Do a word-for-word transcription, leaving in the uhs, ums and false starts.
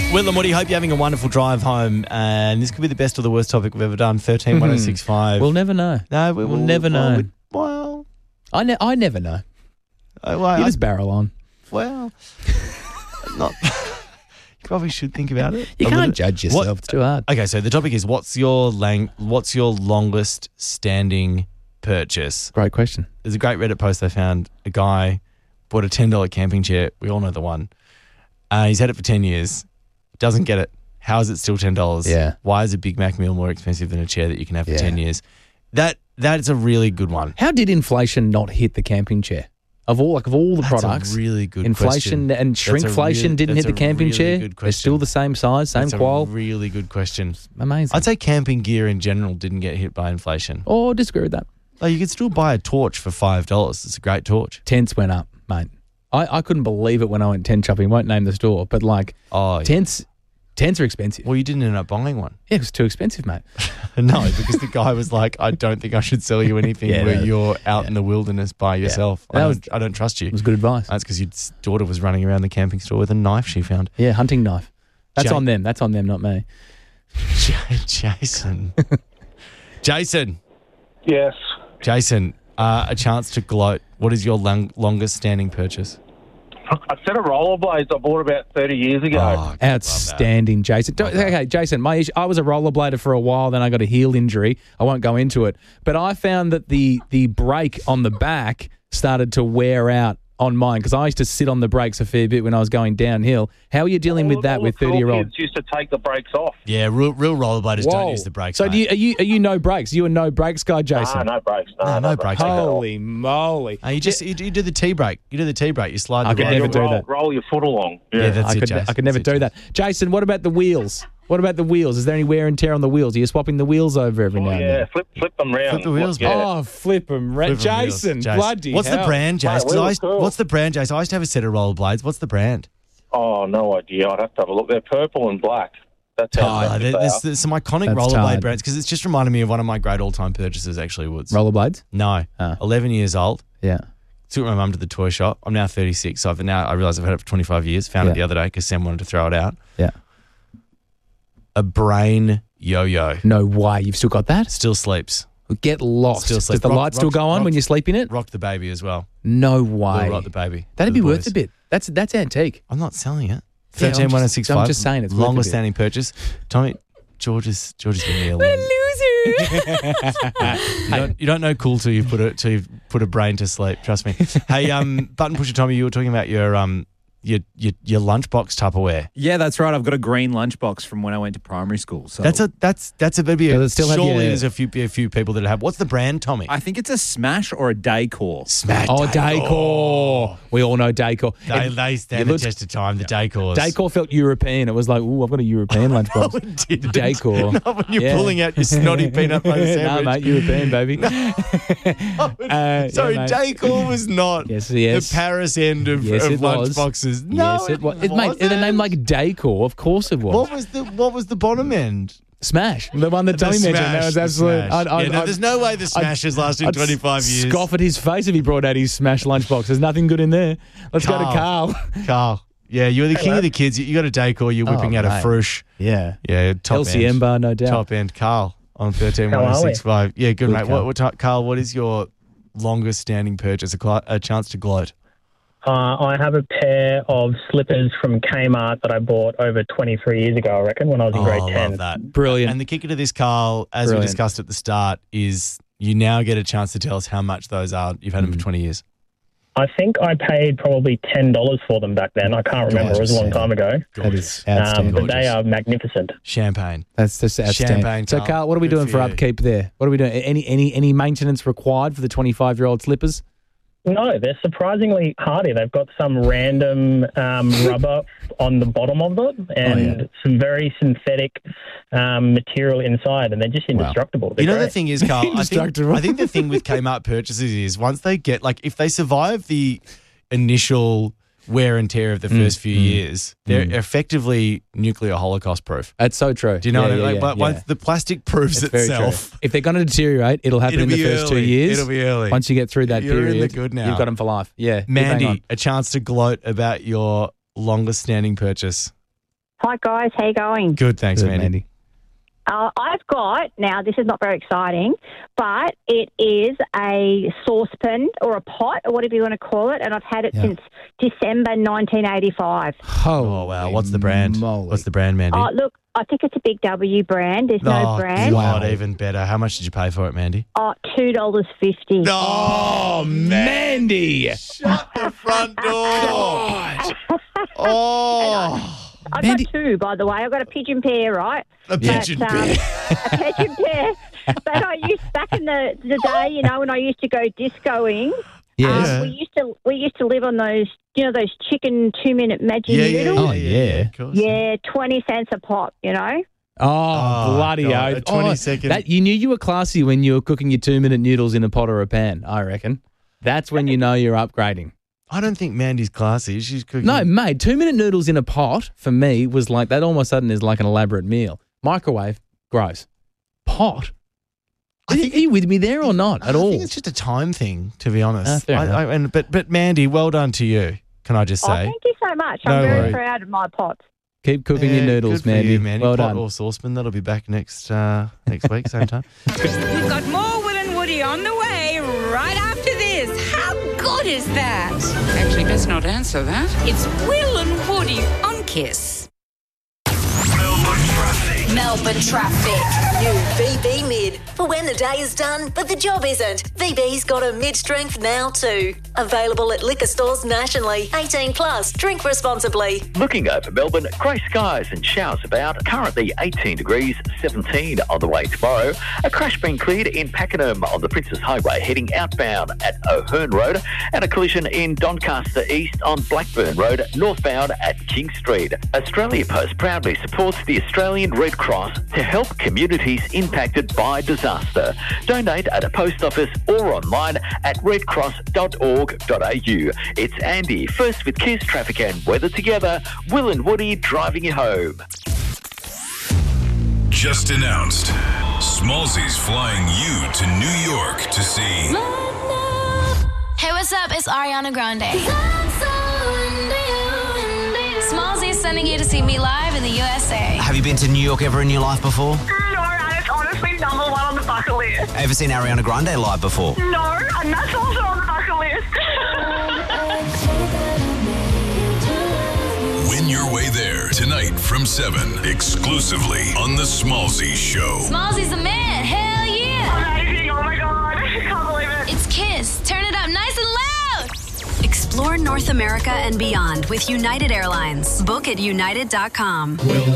Will and Woody, hope you're having a wonderful drive home. And this could be the best or the worst topic we've ever done. thirteen one oh six five. We'll never know. No, we We'll will never well, know. we- Well, I, ne- I never know. I, well, You I- just barrel on. well, not. You probably should think about it. You a can't little- judge yourself. What- It's too hard. Okay, so the topic is what's your lang- what's your longest standing purchase? Great question. There's a great Reddit post I found. A guy bought a ten dollars camping chair. We all know the one. Uh, he's had it for ten years. Doesn't get it. How is it still ten dollars? Yeah. Why is a Big Mac meal more expensive than a chair that you can have for Yeah. ten years? That That's a really good one. How did inflation not hit the camping chair? Of all like of all the That's products, a really good inflation question. and That's a shrinkflation really- didn't hit that's the a camping really chair. good They're still question. the same size, same That's qual. a really good question. Amazing. I'd say camping gear in general didn't get hit by inflation. Oh, disagree with that. Like you could still buy a torch for five dollars. It's a great torch. Tents went up, mate. I, I couldn't believe it when I went tent shopping. Won't name the store, but like Oh, yeah. tents, tents are expensive. Well, you didn't end up buying one. Yeah, it was too expensive, mate. No, because the guy was like, I don't think I should sell you anything Yeah, where no. you're out in the wilderness by yourself. That I, was- don't, I don't trust you. It was good advice. That's because your daughter was running around the camping store with a knife she found. Yeah, hunting knife. That's Ja- on them. That's on them, not me. J- Jason. Jason. Yes. Jason, uh, a chance to gloat. What is your long, longest standing purchase? A set of rollerblades I bought about thirty years ago. Oh, Outstanding, Jason. Don't- okay, Jason, my issue, I was a rollerblader for a while, then I got a heel injury. I won't go into it. But I found that the the brake on the back started to wear out on mine because I used to sit on the brakes a fair bit when I was going downhill. How are you dealing All- with that all with the cool thirty-year-old? kids used to take the brakes off. Yeah, real, real rollerbladers don't use the brakes. So mate. do you, are you are you no brakes? You a no brakes guy, Ah, Jason? no brakes. No, No, no brakes. Holy moly! Uh, you just you, you do the T brake. You do the T brake. You slide I the could right- never You do roll, that. roll your foot along. Yeah. Yeah, that's I it, could Jason. I could never That's it, do that. Jason, what about the wheels? What about the wheels? Is there any wear and tear on the wheels? Are you swapping the wheels over every Oh, now and yeah, then? flip flip them round. Flip the wheels, Yeah. Oh, flip them, Flip 'em wheels. Jason, Jason. bloody What's the hell. brand, Jason? 'Cause Mate, I wheels used- cool. What's the brand, Jason? I used to have a set of rollerblades. What's the brand? Oh, no idea. I'd have to have a look. They're purple and black. That's how Oh, expensive there- they there's, are. there's some iconic That's rollerblade tired. brands because it's just reminded me of one of my great all-time purchases. Actually, Woods. Rollerblades? No, Ah. eleven years old. Yeah. Took my mum to the toy shop. I'm now thirty-six, so I've now I realise I've had it for twenty-five years. Found Yeah. it the other day because Sam wanted to throw it out. Yeah. A brain yo-yo. No way. You've still got that? Still sleeps. Get lost. Still Does sleep. the Rock- light still rock- go on rock- when you sleep in it? Rocked the baby as well. No Will way. rock the baby. That'd for be the worth boys. a bit. That's that's antique. I'm not selling it. Yeah, I'm Thirteen one oh six five. I'm just saying it's worth a longest bit. standing purchase. Tommy, George is George is giving me a What a little. loser. You don't, you don't know cool till you've put a till you've put a brain to sleep. Trust me. Hey, um, button pusher Tommy, you were talking about your um your your, your lunchbox Tupperware. Yeah, that's right. I've got a green lunchbox from when I went to primary school. So That's a that's that's a maybe Does a, it still have surely your- there's a few be a few people that have. What's the brand, Tommy? I think it's a Smash or a Decor. Smash. Oh, Decor. We all know Decor. They It- they it stand the looks- test of time. The Decors. Decor felt European. It was like, ooh, I've got a European lunchbox. No, it didn't. Decor. Not when you're Yeah. pulling out your snotty peanut butter no, sandwich. mate, European, baby. Uh, Sorry, yeah, mate. Decor was not Yes, yes. the Paris end of, Yes, of it was. lunchboxes. No, yes, it was. It, mate, wasn't. the name like Decor, of course it was. What was the what was the bottom end? Smash, the one that The Tommy mentioned. Smash, That was the absolute. Smash. I'd, I'd, yeah, no, I'd- there's no way the I'd- Smash has lasted I'd twenty-five years. Scoff at his face if he brought out his Smash lunchbox. There's nothing good in there. Let's go to Carl. Carl. Carl. Yeah, you're the king Hello. of the kids. You, you got a Decor. You're whipping Oh, out mate. a Frush. Yeah. Yeah, top L C M end. bar, no doubt. Top end. Carl on thirteen How one are we? six five. Yeah, good, Good, mate. Carl. What, what, ti- Carl, what is your longest standing purchase? A, cl- a chance to gloat. Uh, I have a pair of slippers from Kmart that I bought over twenty-three years ago, I reckon, when I was in Oh, grade I ten. love that. Brilliant. And the kicker to this, Carl, as Brilliant. we discussed at the start, is you now get a chance to tell us how much those are. You've had them Mm. for twenty years. I think I paid probably ten dollars for them back then. I can't remember. It was a long time ago. That is Um, outstanding. but they Gorgeous. are magnificent. Champagne. That's just outstanding. Champagne, so, Carl. Carl, what are we Good doing for for you. upkeep there? What are we doing? Any any any maintenance required for the twenty-five-year-old slippers? No, they're surprisingly hardy. They've got some random um, rubber on the bottom of them and Oh, yeah. some very synthetic um, material inside, and they're just indestructible. They're You know the great. thing is, Carl, I think, Indestructible. I think the thing with Kmart purchases is once they get, like, if they survive the initial wear and tear of the first few years, they're effectively nuclear Holocaust proof. That's so true. Do you know Yeah, what I mean? yeah, Like, yeah, but yeah. once the plastic proves That's very true. itself, If they're going to deteriorate, it'll happen it'll in the be first early. two years. It'll be early. Once you get through that You're in period, the good now. you've got them for life. Yeah. keep hanging on. Mandy, a chance to gloat about your longest standing purchase. Hi, guys. How you going? Good, thanks, Good, Mandy. Mandy. Uh, I've got, now this is not very exciting, but it is a saucepan or a pot or whatever you want to call it, and I've had it Yeah. since December nineteen eighty-five. Oh, wow. What's the brand? Moly. What's the brand, Mandy? Oh, look, I think it's a Big W brand. There's no Oh, brand. God, Wow. even better. How much did you pay for it, Mandy? Oh, two dollars fifty. Oh, Mandy. Shut the front door. Oh. I've Mandy- got two, by the way. I've got a pigeon pair, right? A pigeon but, um, pair. a pigeon pair. But I used, back in the, the day, you know, when I used to go discoing, Yes. um, we used to we used to live on those, you know, those chicken two-minute magic Yeah, yeah, noodles. Oh, yeah. of course. Yeah, twenty cents a pop, you know. Oh, Oh, bloody God, oath. a twenty Oh, second- That, you knew you were classy when you were cooking your two-minute noodles in a pot or a pan, I reckon. That's when you know you're upgrading. I don't think Mandy's classy. She's cooking. No, mate, two-minute noodles in a pot, for me, was like, that all of a sudden is like an elaborate meal. Microwave, gross. Pot? I Are think- you with me there or not at I all? think it's just a time thing, to be honest. Ah, fair I, enough. I, and, but, but Mandy, well done to you, can I just Oh, say? thank you so much. No I'm very worries. proud of my pots. Keep cooking Yeah, your noodles, good for Mandy. you, Mandy. Well Pot done. or saucepan, that'll be back next uh, next week, same time. We've got more Will and Woody on the way right after this. How good is that? Actually, best not answer that. It's Will and Woody on Kiss. Melbourne traffic. Melbourne traffic. New V B Mid. For when the day is done, but the job isn't. V B's got a mid-strength now too. Available at liquor stores nationally. eighteen plus. Drink responsibly. Looking over Melbourne, grey skies and showers about. Currently eighteen degrees, seventeen on the way tomorrow. A crash being cleared in Pakenham on the Princess Highway heading outbound at O'Hearn Road, and a collision in Doncaster East on Blackburn Road northbound at King Street. Australia Post proudly supports the Australian Red Cross to help communities impacted by disaster. Donate at a post office or online at red cross dot org dot a u. It's Andy, first with Kiss Traffic and Weather together. Will and Woody driving you home. Just announced. Smallsy's flying you to New York to see Hey, what's up? It's Ariana Grande. Smallsy's sending you to see me live in the U S A. Have you been to New York ever in your life before? No, and it's honestly number one on the bucket list. Ever seen Ariana Grande live before? No, and that's also on the bucket list. Win your way there tonight from seven, exclusively on The Smallzy Show. Smallsy's the man. Hell yeah. Amazing. Oh my God. I can't believe it. It's Kiss. Turn it up nice and loud. Explore North America and beyond with United Airlines. Book at united dot com.